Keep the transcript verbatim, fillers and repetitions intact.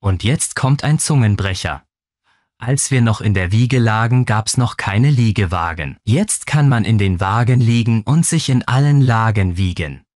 Und jetzt kommt ein Zungenbrecher. Als wir noch in der Wiege lagen, gab's noch keine Liegewagen. Jetzt kann man in den Wagen liegen und sich in allen Lagen wiegen.